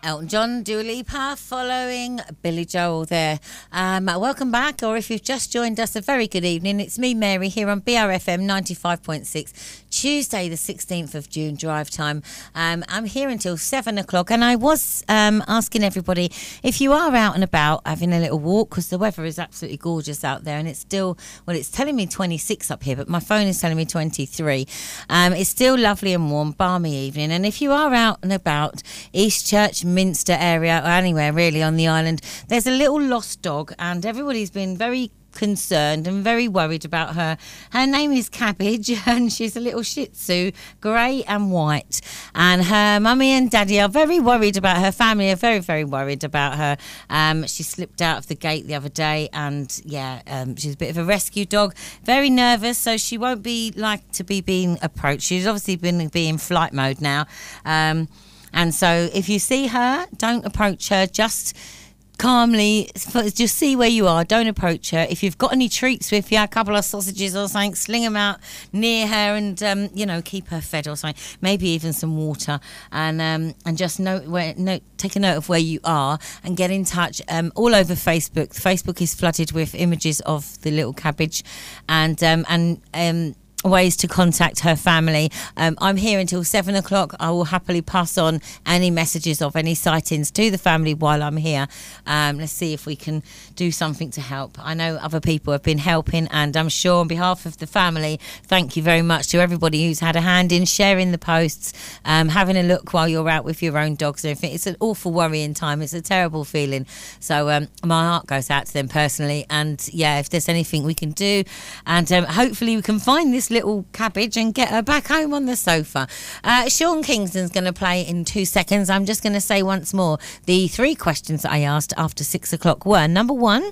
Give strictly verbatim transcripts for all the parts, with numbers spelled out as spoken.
Elton John, Dua Lipa, following Billy Joel there. Um, welcome back, or if you've just joined us, a very good evening. It's me, Mary, here on B R F M ninety-five point six, Tuesday the sixteenth of June, drive time. Um, I'm here until seven o'clock, and I was um, asking everybody, if you are out and about having a little walk, because the weather is absolutely gorgeous out there, and it's still, well, it's telling me twenty-six up here, but my phone is telling me twenty-three. Um, it's still lovely and warm, balmy evening, and if you are out and about Eastchurch, Minster area, or anywhere really on the island, there's a little lost dog, and everybody's been very concerned and very worried about her. Her name is Cabbage, and she's a little Shih Tzu, grey and white, and her mummy and daddy are very worried about her. Family are very very worried about her. Um, she slipped out of the gate the other day, and yeah, um, she's a bit of a rescue dog, very nervous, so she won't be like to be being approached. She's obviously been be in flight mode now. um, And so if you see her, don't approach her. Just calmly, just see where you are. Don't approach her. If you've got any treats with you, a couple of sausages or something, sling them out near her, and, um, you know, keep her fed or something. Maybe even some water. And um, and just note where, note, take a note of where you are and get in touch. Um, all over Facebook. Facebook is flooded with images of the little Cabbage, and um, and um. ways to contact her family. Um, I'm here until seven o'clock. I will happily pass on any messages of any sightings to the family while I'm here. Um, let's see if we can do something to help. I know other people have been helping, and I'm sure on behalf of the family, thank you very much to everybody who's had a hand in sharing the posts, um, having a look while you're out with your own dogs and everything. It's an awful worrying time. It's a terrible feeling. So um, my heart goes out to them personally, and yeah, if there's anything we can do, and um, hopefully we can find this little Cabbage and get her back home on the sofa. Uh, Sean Kingston's going to play in two seconds. I'm just going to say once more, the three questions that I asked after six o'clock were: number one,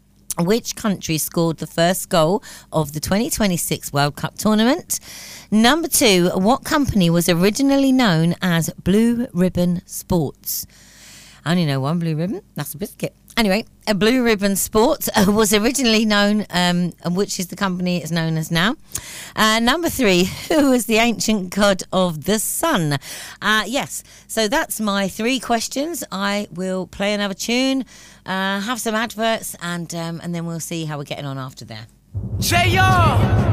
which country scored the first goal of the twenty twenty-six World Cup tournament? Number two, what company was originally known as Blue Ribbon Sports? I only know one Blue Ribbon. That's a biscuit. Anyway, a Blue Ribbon Sports uh, was originally known, um, which is the company it's known as now. Uh, number three, who was the ancient god of the sun? Uh, yes, so that's my three questions. I will play another tune, uh, have some adverts, and um, and then we'll see how we're getting on after there. J R